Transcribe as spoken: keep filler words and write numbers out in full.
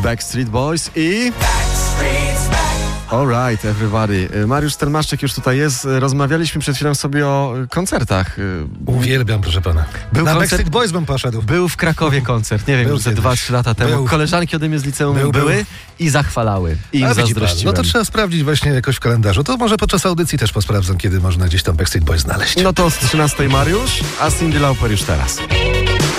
Backstreet Boys i... Alright, everybody. Mariusz Stelmaszczyk już tutaj jest. Rozmawialiśmy przed chwilą sobie o koncertach. Uwielbiam, proszę pana. Był Na koncert... Backstreet Boys bym poszedł. Był w Krakowie koncert, nie wiem, już ze dwa trzy lata temu. Był. Koleżanki ode mnie z liceum Był, były był. i zachwalały. I im A widzi pan, zazdrościłem. no to trzeba sprawdzić właśnie jakoś w kalendarzu. To może podczas audycji też posprawdzam, kiedy można gdzieś tam Backstreet Boys znaleźć. No to z trzynastej Mariusz, a Cyndi Lauper już teraz.